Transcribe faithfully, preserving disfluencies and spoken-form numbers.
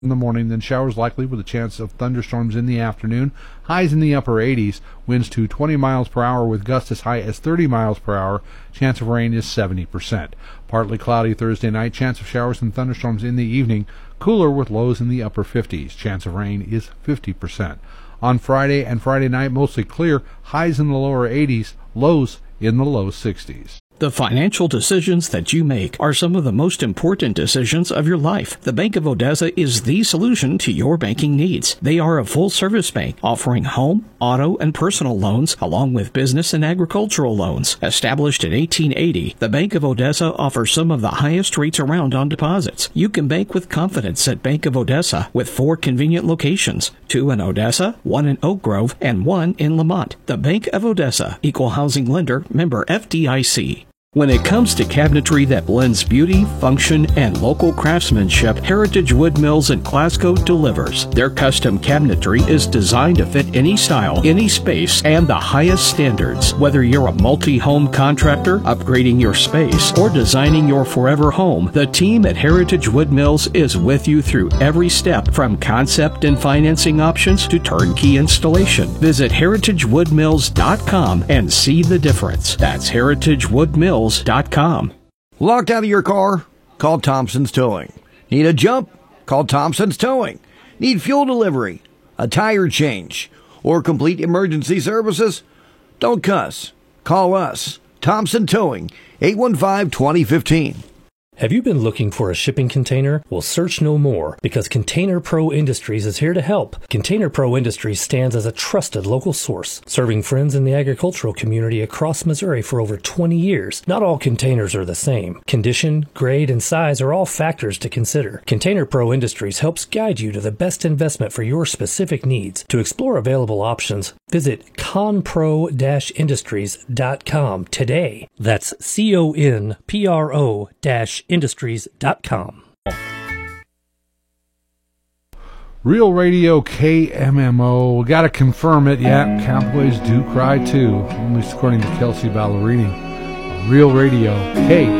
in the morning, then showers likely with a chance of thunderstorms in the afternoon. Highs in the upper eighties, winds to twenty miles per hour with gusts as high as thirty miles per hour. Chance of rain is seventy percent. Partly cloudy Thursday night, chance of showers and thunderstorms in the evening. Cooler with lows in the upper fifties. Chance of rain is fifty percent. On Friday and Friday night, mostly clear, highs in the lower eighties, lows in the low sixties. The financial decisions that you make are some of the most important decisions of your life. The Bank of Odessa is the solution to your banking needs. They are a full-service bank offering home, auto, and personal loans, along with business and agricultural loans. Established in eighteen eighty, the Bank of Odessa offers some of the highest rates around on deposits. You can bank with confidence at Bank of Odessa with four convenient locations, two in Odessa, one in Oak Grove, and one in Lamont. The Bank of Odessa, Equal Housing Lender, member F D I C. When it comes to cabinetry that blends beauty, function, and local craftsmanship, Heritage Wood Mills in Glasgow delivers. Their custom cabinetry is designed to fit any style, any space, and the highest standards. Whether you're a multi-home contractor, upgrading your space, or designing your forever home, the team at Heritage Wood Mills is with you through every step, from concept and financing options to turnkey installation. Visit heritage wood mills dot com and see the difference. That's heritage wood mills dot com. Locked out of your car? Call Thompson's Towing. Need a jump? Call Thompson's Towing. Need fuel delivery, a tire change, or complete emergency services? Don't cuss. Call us. Thompson Towing, eight one five, two zero one five. Have you been looking for a shipping container? Well, search no more, because Container Pro Industries is here to help. Container Pro Industries stands as a trusted local source, serving friends in the agricultural community across Missouri for over twenty years. Not all containers are the same. Condition, grade, and size are all factors to consider. Container Pro Industries helps guide you to the best investment for your specific needs. To explore available options, visit conpro industries dot com today. That's C O N P R O industries dot com. Real Radio K M M O. We got to confirm it. Yeah, Cowboys do cry too, at least according to Kelsey Ballerini. Real Radio K